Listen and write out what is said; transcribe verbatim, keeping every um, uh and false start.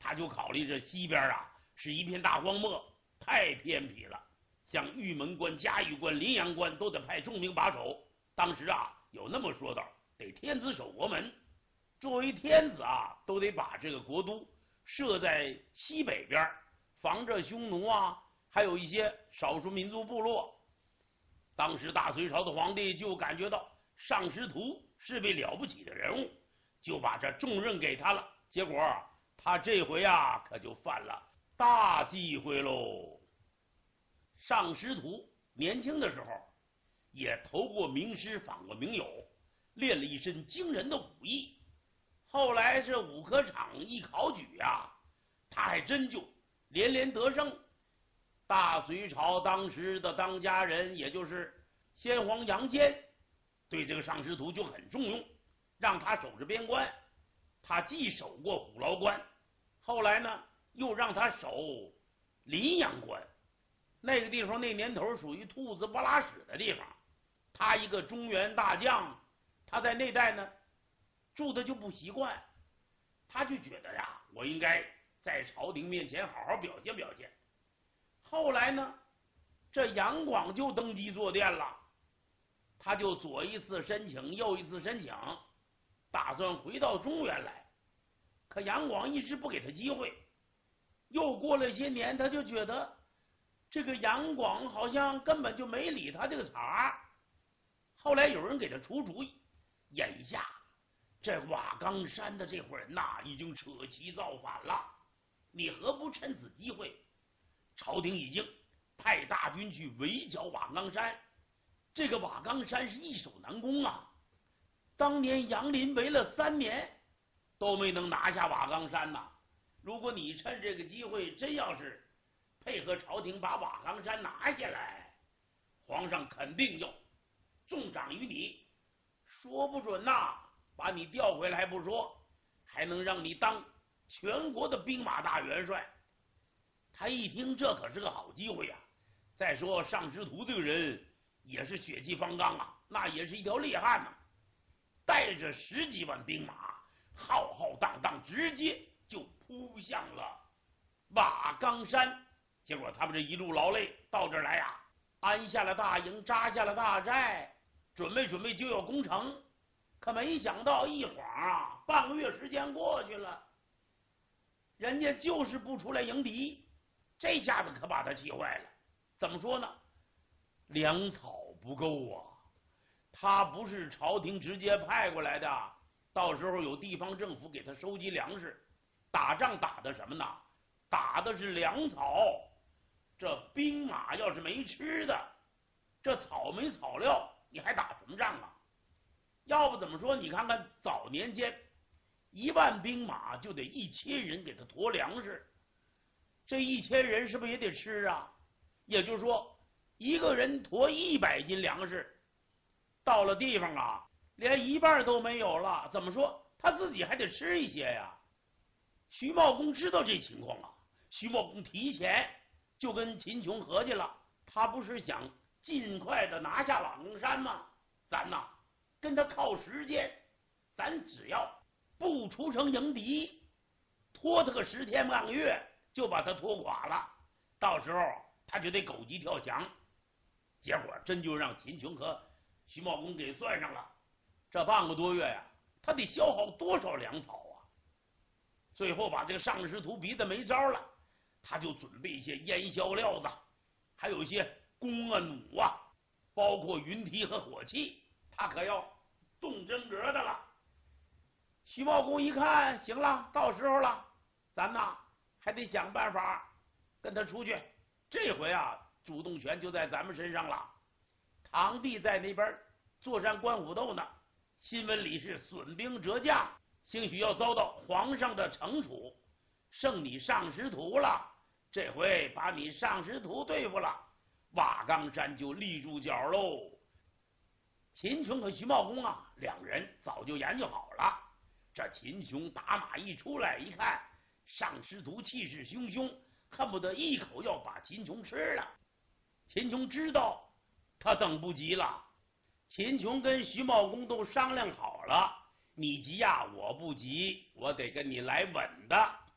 他就考虑这西边啊是一片大荒漠，太偏僻了，像玉门关、嘉峪关、临阳关都得派重兵把守。当时啊有那么说道，得天子守国门，作为天子啊都得把这个国都设在西北边，防着匈奴啊，还有一些少数民族部落。当时大隋朝的皇帝就感觉到上师徒是位了不起的人物，就把这重任给他了。结果他这回啊可就犯了大忌讳喽。上师徒年轻的时候也投过名师，访过名友，练了一身惊人的武艺。后来是武科场一考举啊，他还真就连连得胜。大隋朝当时的当家人，也就是先皇杨坚，对这个上师徒就很重用，让他守着边关。他既守过虎牢关，后来呢又让他守临阳关。那个地方那年头属于兔子不拉屎的地方，他一个中原大将，他在那带呢住的就不习惯，他就觉得呀，我应该在朝廷面前好好表现表现。后来呢，这杨广就登基坐殿了，他就左一次申请，右一次申请，打算回到中原来。可杨广一直不给他机会。又过了些年，他就觉得这个杨广好像根本就没理他这个茬。后来有人给他出主意，眼下这瓦岗山的这伙人呐、啊，已经扯旗造反了，你何不趁此机会？朝廷已经派大军去围剿瓦岗山，这个瓦岗山是易守难攻啊。当年杨林围了三年都没能拿下瓦岗山呐。如果你趁这个机会真要是配合朝廷把瓦岗山拿下来，皇上肯定要重赏于你，说不准呐、啊，把你调回来不说，还能让你当全国的兵马大元帅。他一听这可是个好机会啊！再说上师徒这个人也是血气方刚啊，那也是一条烈汉呐、啊，带着十几万兵马，浩浩荡荡，直接就扑向了瓦岗山。结果他们这一路劳累到这儿来呀、啊，安下了大营，扎下了大寨，准备准备就要攻城。可没想到一晃啊，半个月时间过去了，人家就是不出来迎敌。这下子可把他气坏了。怎么说呢？粮草不够啊！他不是朝廷直接派过来的，到时候有地方政府给他收集粮食。打仗打的什么呢？打的是粮草。这兵马要是没吃的，这草没草料，你还打什么仗啊？要不怎么说你看看早年间一万兵马就得一千人给他驮粮食，这一千人是不是也得吃啊？也就是说一个人驮一百斤粮食，到了地方啊连一半都没有了，怎么说他自己还得吃一些呀。徐茂公知道这情况啊，徐茂公提前就跟秦琼合计了，他不是想尽快的拿下瓦岗山吗？咱呐跟他靠时间，咱只要不出城迎敌，拖他个十天半个月就把他拖垮了，到时候他就得狗急跳墙。结果真就让秦琼和徐茂公给算上了，这半个多月呀、啊，他得消耗多少粮草啊！最后把这个上师徒逼得没招了，他就准备一些烟硝料子，还有一些弓啊弩啊，包括云梯和火器，他可要动真格的了。徐茂公一看，行了，到时候了，咱呐还得想办法跟他出去。这回啊，主动权就在咱们身上了。堂弟在那边坐山观虎斗呢，新闻里是损兵折将，兴许要遭到皇上的惩处，剩你上师徒了。这回把你上师徒对付了，瓦岗山就立住脚喽。秦琼和徐茂公啊，两人早就研究好了。这秦琼打马一出来，一看上师徒气势汹汹，恨不得一口要把秦琼吃了。秦琼知道他等不及了，秦琼跟徐茂公都商量好了，你急呀、啊，我不急，我得跟你来稳的。